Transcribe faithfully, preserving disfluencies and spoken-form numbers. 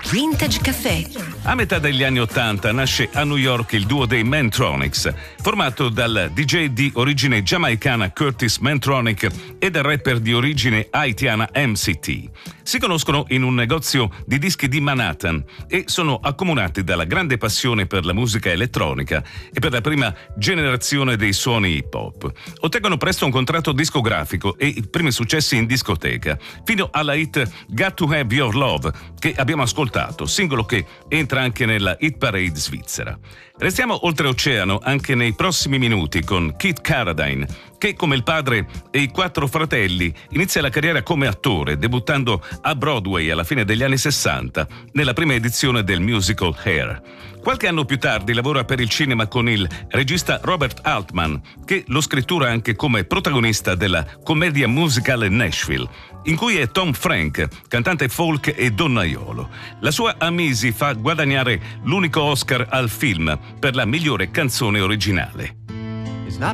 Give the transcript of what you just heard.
Vintage Caffè. A metà degli anni Ottanta nasce a New York il duo dei Mantronics, formato dal D J di origine giamaicana Curtis Mantronic e dal rapper di origine haitiana M C T. Si conoscono in un negozio di dischi di Manhattan e sono accomunati dalla grande passione per la musica elettronica e per la prima generazione dei suoni hip hop. Ottengono presto un contratto discografico e i primi successi in discoteca, fino alla hit Got to Have Your Love, che abbiamo ascoltato, singolo che entra anche nella hit parade svizzera. Restiamo oltreoceano anche nei prossimi minuti con Keith Carradine, che come il padre e i quattro fratelli inizia la carriera come attore, debuttando a Broadway alla fine degli anni sessanta nella prima edizione del musical Hair. Qualche anno più tardi lavora per il cinema con il regista Robert Altman, che lo scrittura anche come protagonista della commedia musicale Nashville, in cui è Tom Frank, cantante folk e donnaiolo. La sua Amisi fa guadagnare l'unico Oscar al film per la migliore canzone originale. It's not